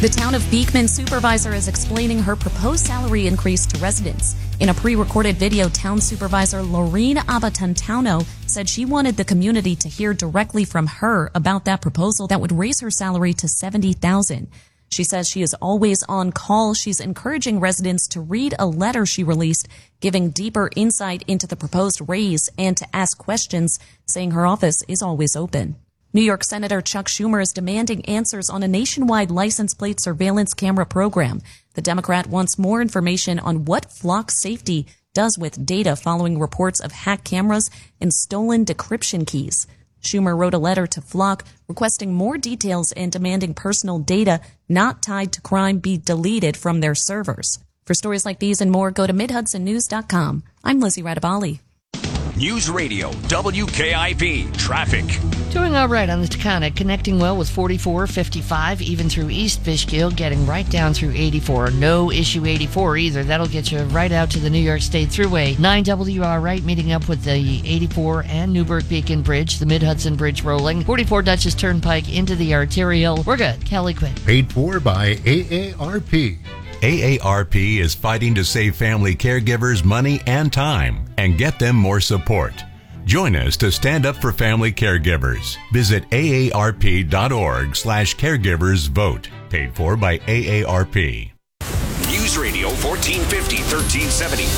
The town of Beekman supervisor is explaining her proposed salary increase to residents. In a pre-recorded video, town supervisor Lorene Abatantano said she wanted the community to hear directly from her about that proposal that would raise her salary to $70,000. She says she is always on call. She's encouraging residents to read a letter she released, giving deeper insight into the proposed raise and to ask questions, saying her office is always open. New York Senator Chuck Schumer is demanding answers on a nationwide license plate surveillance camera program. The Democrat wants more information on what Flock Safety does with data following reports of hacked cameras and stolen decryption keys. Schumer wrote a letter to Flock requesting more details and demanding personal data not tied to crime be deleted from their servers. For stories like these and more, go to MidHudsonNews.com. I'm Lizzie Radabali. News Radio, WKIP, traffic. Doing all right on the Taconic, connecting well with 44, 55, even through East Fishkill, getting right down through 84. No issue 84 either. That'll get you right out to the New York State Thruway. 9WR right, meeting up with the 84 and Newburgh Beacon Bridge, the Mid-Hudson Bridge rolling. 44 Dutchess Turnpike into the arterial. We're good. Kelly Quinn. Paid for by AARP. AARP is fighting to save family caregivers money and time and get them more support. Join us to stand up for family caregivers. Visit aarp.org/caregivers vote. Paid for by AARP. News Radio 1450, 1370